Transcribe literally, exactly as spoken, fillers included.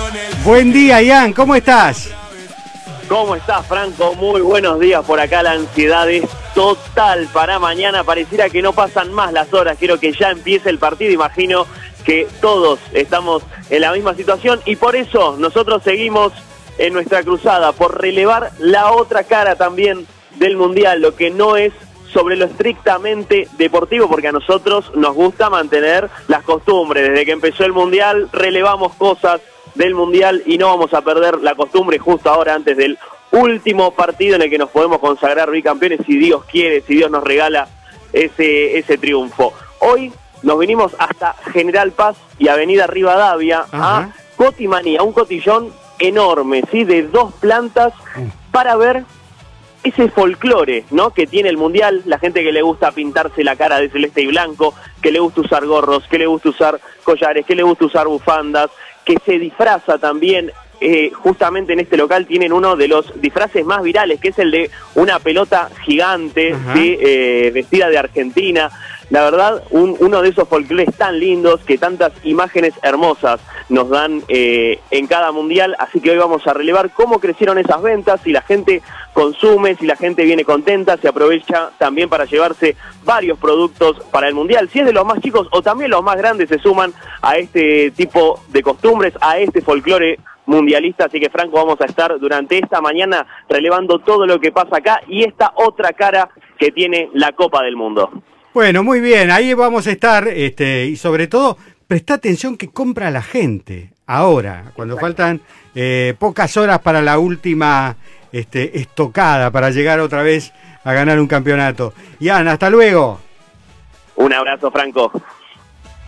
Buen día, Ian, ¿cómo estás? ¿Cómo estás, Franco? Muy buenos días por acá. La ansiedad es total para mañana. Pareciera que no pasan más las horas. Quiero que ya empiece el partido. Imagino que todos estamos en la misma situación y por eso nosotros seguimos en nuestra cruzada por relevar la otra cara también del Mundial, lo que no es sobre lo estrictamente deportivo, porque a nosotros nos gusta mantener las costumbres. Desde que empezó el Mundial relevamos cosas del Mundial y no vamos a perder la costumbre justo ahora antes del último partido en el que nos podemos consagrar bicampeones, si Dios quiere, si Dios nos regala ese, ese triunfo. Hoy nos vinimos hasta General Paz y Avenida Rivadavia. Ajá. A Cotimanía, un cotillón enorme, ¿sí? De dos plantas para ver ese folclore, ¿no? Que tiene el Mundial, la gente que le gusta pintarse la cara de celeste y blanco, que le gusta usar gorros, que le gusta usar collares, que le gusta usar bufandas, que se disfraza también. Eh, justamente en este local tienen uno de los disfraces más virales, que es el de una pelota gigante, ¿sí? eh, vestida de Argentina. La verdad, un, uno de esos folclores tan lindos, que tantas imágenes hermosas nos dan eh, en cada Mundial. Así que hoy vamos a relevar cómo crecieron esas ventas, si la gente consume, si la gente viene contenta, se aprovecha también para llevarse varios productos para el Mundial. Si es de los más chicos o también los más grandes se suman a este tipo de costumbres, a este folclore mundialista. Así que, Franco, vamos a estar durante esta mañana relevando todo lo que pasa acá y esta otra cara que tiene la Copa del Mundo. Bueno, muy bien, ahí vamos a estar, este, y sobre todo, presta atención que compra la gente ahora, cuando Exacto. faltan eh, pocas horas para la última este, estocada, para llegar otra vvez a ganar un campeonato. Ian, hasta luego. Un abrazo, Franco.